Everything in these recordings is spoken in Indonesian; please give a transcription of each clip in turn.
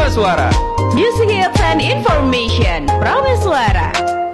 Prameswara. Music hits and information. Prameswara.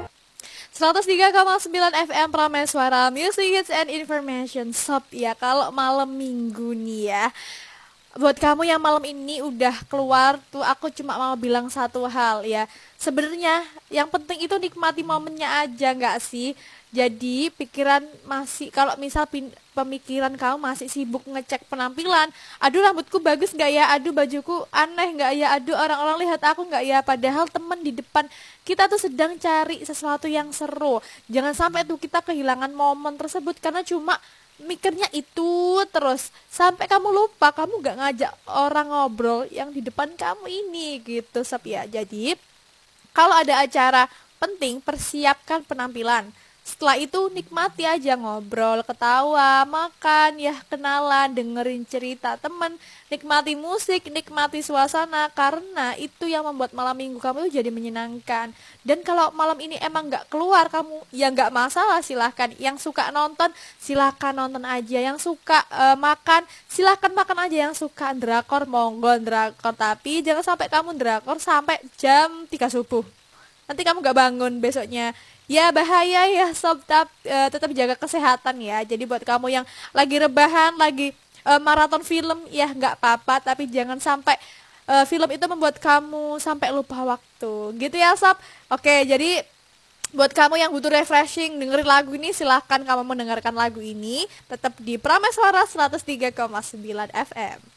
103,9 FM Prameswara, Music Hits and Information. Sob ya, kalau malam minggu nih ya, buat kamu yang malam ini udah keluar tuh, aku cuma mau bilang satu hal ya. Sebenarnya yang penting itu nikmati momennya aja, nggak sih? Jadi pikiran masih, kalau misal pemikiran kamu masih sibuk ngecek penampilan, aduh rambutku bagus nggak ya, aduh bajuku aneh nggak ya, aduh orang-orang lihat aku nggak ya, padahal temen di depan kita tuh sedang cari sesuatu yang seru. Jangan sampai tuh kita kehilangan momen tersebut karena cuma mikirnya itu terus, sampai kamu lupa kamu nggak ngajak orang ngobrol yang di depan kamu ini gitu, Sob ya. Jadi kalau ada acara penting, persiapkan penampilan. Setelah itu nikmati aja, ngobrol, ketawa, makan, ya kenalan, dengerin cerita temen, nikmati musik, nikmati suasana, karena itu yang membuat malam minggu kamu itu jadi menyenangkan. Dan kalau malam ini emang gak keluar kamu, ya gak masalah, silahkan. Yang suka nonton, silahkan nonton aja. Yang suka makan, silahkan makan aja. Yang suka drakor, monggo drakor. Tapi jangan sampai kamu drakor sampai jam 3 subuh. Nanti kamu gak bangun besoknya. Ya bahaya ya Sob, tetap jaga kesehatan ya. Jadi buat kamu yang lagi rebahan, lagi maraton film, ya nggak apa-apa, tapi jangan sampai film itu membuat kamu sampai lupa waktu. Gitu ya Sob. Oke, jadi buat kamu yang butuh refreshing, dengerin lagu ini, silahkan kamu mendengarkan lagu ini. Tetap di Prameswara 103,9 FM.